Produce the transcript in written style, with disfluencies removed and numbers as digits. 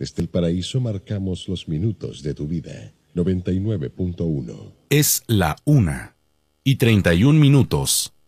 Desde el paraíso marcamos los minutos de tu vida. 99.1. Es la 1:31.